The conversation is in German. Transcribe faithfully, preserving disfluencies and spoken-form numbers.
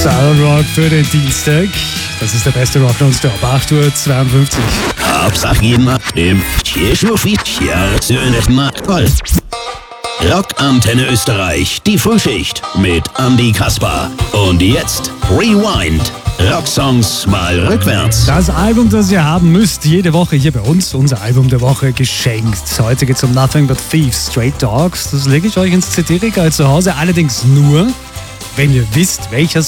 Rock für den Dienstag. Das ist der beste Rock nonstop. acht Uhr zweiundfünfzig. Hauptsache immer im Rockantenne Österreich, die Frühschicht mit Andy Kaspar. Und jetzt Rewind. Rocksongs mal rückwärts. Das Album, das ihr haben müsst, jede Woche hier bei uns, unser Album der Woche geschenkt. Heute geht es um Nothing But Thieves, Straight Dogs. Das lege ich euch ins C D-Regal zu Hause, allerdings nur, wenn ihr wisst, welcher